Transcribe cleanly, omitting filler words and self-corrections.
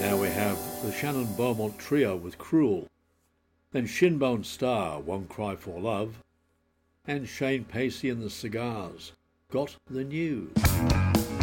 Now we have the Shannon Beaumont Trio with Cruel, then Shinbone Star, One Cry for Love, and Shane Pacey and the Cigars, Got the News.